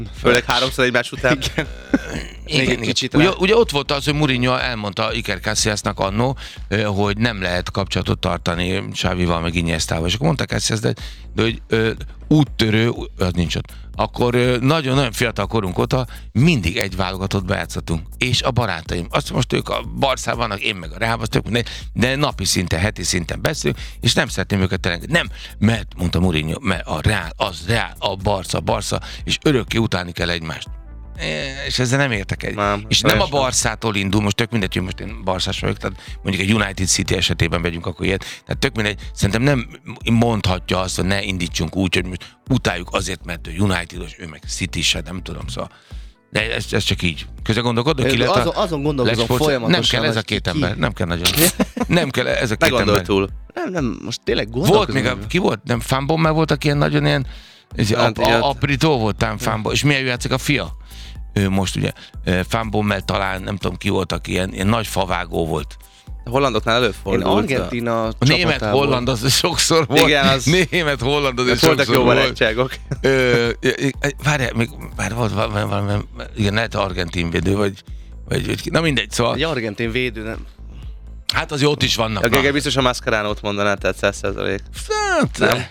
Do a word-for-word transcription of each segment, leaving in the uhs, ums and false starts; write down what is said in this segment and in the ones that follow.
Főleg háromszor egymás után. Igen. Igen, igen. Ugye, ugye ott volt az, hogy Mourinho elmondta Iker Casillasnak annó, hogy nem lehet kapcsolatot tartani Xavival, meg Iniestával. És akkor mondta Casillas, de, de hogy ö, úttörő, az nincs ott. Akkor nagyon-nagyon fiatal korunk óta mindig egy válogatott bejátszottunk. És a barátaim. Azt most ők a Barszában vannak, én meg a Reálban, de napi szinten, heti szinten beszélünk, és nem szeretném őket elengedni. Nem, mert, mondta Mourinho, mert a Reál, az Reál, a Barca, Barca, és örökké utálni kell egymást. És ezzel nem értek egy. Nem, és nem a Barszától indul, most tök mindegy, hogy most én Barszás vagyok, tehát mondjuk egy United City esetében vegyünk akkor ilyet, tehát tök mindegy, szerintem nem mondhatja azt, hogy ne indítsunk úgy, hogy most utáljuk azért, mert ő United-os, ő meg City-se, nem tudom, szóval. De ez, ez csak így. Közben gondolkodok, ki lehet azon, azon gondolkozom folyamatosan. Nem kell ez a két ember, nem kell nagyon. Nem kell ez a két ember. Túl. Nem, nem, most tényleg gondolkozom. Volt még, a, ki volt? Nem, Fanbommel voltak ilyen nagyon ilyen, hát, a, a, Aprító volt ám Fanbommel, és milyen játszik a fia? Ő most ugye Fanbommel talán, nem tudom ki volt, aki ilyen, ilyen nagy favágó volt. A hollandoknál előfordult. Én Argentina a német holland az sokszor volt. Igen, az... Német holland az is sokszor voltak jó barátságok. Várjál, még már volt valami, igen, lehet argentin védő, vagy, vagy, vagy na mindegy, szóval. Egy argentin védő, nem? Hát az ott is vannak. A Gege biztos a Mascherano-t mondaná, tehát száz százalék. Nem.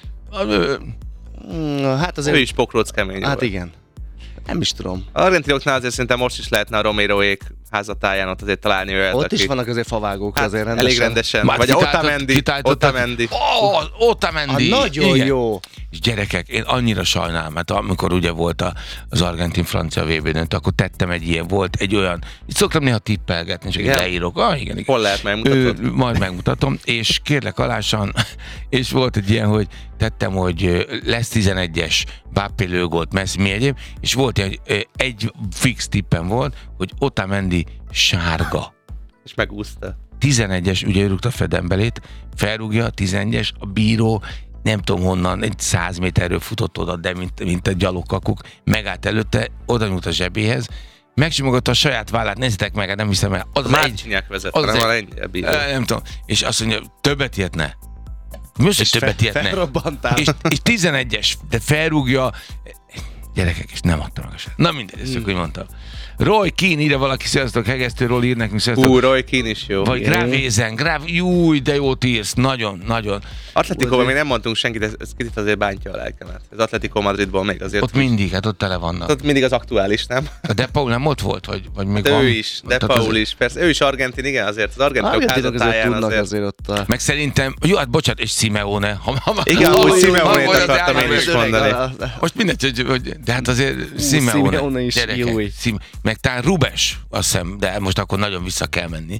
Hát azért... Ő is pokróc kemény. Hát igen. Nem is tudom. A argentinoknál azért szerintem most is lehetne a Romeroék házatáján ott azért találni olyat, ott aki... is vannak azért favágók, hát azért rendesen. Elég rendesen. Már vagy Otamendi. Otamendi. Ó, Otamendi. Nagyon igen. Jó. És gyerekek, én annyira sajnálom, mert amikor ugye volt az argentin-francia vé bé döntő, akkor tettem egy ilyen, volt egy olyan, itt szoktam néha tippelgetni, csak leírok. Ah, igen, igen. Hol lehet megmutatod? Ő, majd megmutatom, és kérlek alásan, és volt egy ilyen, hogy tettem, hogy lesz tizenegyes, Mbappé lőgolt, Messi, mi egyéb, és volt egy, egy fix tippem volt, hogy Otamendi sárga. És megúszta. tizenegyes, ugye ő rúgta Fedembelét, felrúgja, tizenegyes, a bíró nem tudom honnan, egy száz méterről futott oda, de mint, mint a gyalogkakuk, megállt előtte, oda nyújt a zsebéhez, megsimogatta a saját vállát, nézzétek meg, nem hiszem el. Az Márcsinyák vezet, az nem egy, egy, nem tudom, és azt mondja, többet ilyetne. Most is többet ilyetne. És, és tizenegyes, de felrúgja, gyerekek, és nem adta meg a saját. Na mindegy, ezt csak úgy mondtam. Roy Keane, ide valaki, sziasztok, hegesztőről ír nekünk, sziasztok. Hú, Roy Keane is jó. Vagy Gravézen, Grav, júj, de jót írsz, nagyon, nagyon. Atletikóban még nem mondtunk senkit, ez, ez kicsit azért bántja a lelkemet. Az Atletico Madridból még azért. Ott mindig, hát ott tele vannak. Ott mindig az aktuális, nem? De Paul nem ott volt, vagy, vagy még de van? ő is, de Paul azért... is, persze. Ő is argentin, igen, azért. Az argentinok házatáján azért. azért ott a... Meg szerintem, jó, hát bocsánat, és Simeone. Ha, ha, igen, hogy Simeone-t akartam én is mondani. Most mindegy, hogy, de hát azért Simeone. is jó. Meg talán Rubes, azt hiszem, de most akkor nagyon vissza kell menni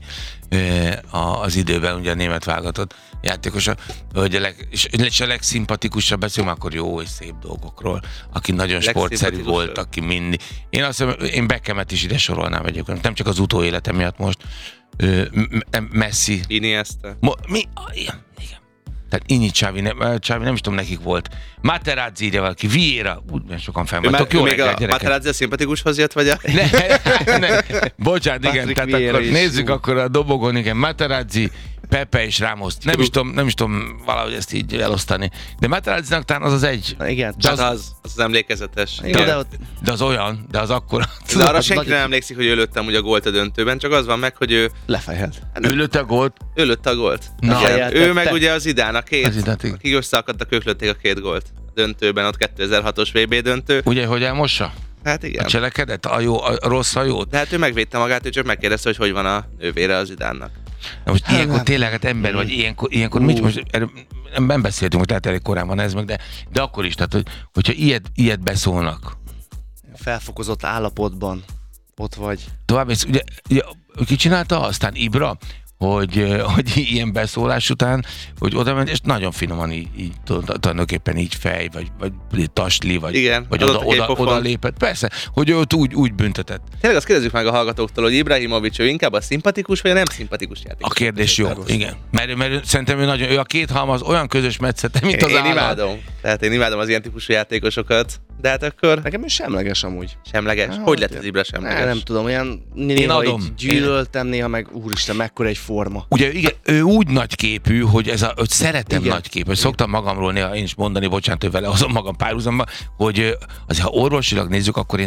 az időben, ugye a német válogatott játékos, hogy a leg, és a legszimpatikusabb beszélünk, akkor jó és szép dolgokról, aki nagyon sportszerű volt, aki mindig. Én azt hiszem, én Beckhamet is ide sorolnám egyébként, nem csak az utóélete miatt most. Messi. Iniesta. Mo- mi? Igen. igen. Tehát Inni, Xavi, nem, Xavi, nem is tudom, nekik volt. Materazzi ide valaki, Vieira, úgy sokan fenn vagytok. Jó reggel, gyerekek. Materazzi a szimpatikushoz jött, vagy a... Ne, ne, bocsánat, igen, tehát akkor nézzük ú. akkor a dobogon, igen, Materazzi, Pepe és Ramos. Nem is tudom, nem is tudom valahogy ezt így elosztani. De Materazzinak talán az az egy. Igen, de az, az, az, az emlékezetes. Igen, de, ott... de az olyan, de az akkor. De arra senki nem emlékszik, hogy ő lőtte ugye a gólt a döntőben, csak az van meg, hogy ő... Lefejelt. Ő lőtte a gólt? Ő lőtte a gólt. Na, igen, ő meg ugye az Zidane, a két, az akik összeakadtak, ők lőtték a két gólt. A döntőben, ott kétezer-hatos vé bé döntő. Ugye, hogy elmossa? Hát igen. A cselekedet? A, jó, a rossz, a jót? De hát ő megvédte magát, ő csak megkérdezte, hogy hogy van a nővére az Zidánnak. Na most hát, ilyenkor nem. tényleg, hát ember vagy, ilyenkor, ilyenkor mit most, nem beszéltünk, hogy lehet elég korán van ez meg, de, de akkor is, tehát, hogy, hogyha ilyet, ilyet beszólnak. Felfokozott állapotban ott vagy. Tovább, és ugye, ugye ki csinálta aztán Ibra, hogy, hogy ilyen beszólás után, hogy oda ment, és nagyon finoman így, így tulajdonképpen így fej, vagy, vagy tasli, vagy, igen, vagy oda, oda, oda lépett. Persze, hogy őt úgy, úgy büntetett. Tényleg azt kérdezzük meg a hallgatóktól, hogy Ibrahimovic ő inkább a szimpatikus, vagy a nem szimpatikus játékos? A kérdés jó, igen. Mert, mert szerintem ő nagyon, ő a két halmaz olyan közös metszete, mint az én állat. imádom. Tehát én imádom az ilyen típusú játékosokat. De hát akkor... Nekem ő semleges amúgy. Semleges? Ah, hogy lett az Ibra semleges? Nem, nem tudom, olyan néha így gyűlöltem, néha meg úristen, mekkora egy forma. Ugye igen, ő úgy nagyképű, hogy ez a, hogy szeretem nagyképű, hogy szoktam magamról néha én is mondani, bocsánat, hogy vele hozom magam párhuzamba, hogy azért, ha orvosilag nézzük, akkor én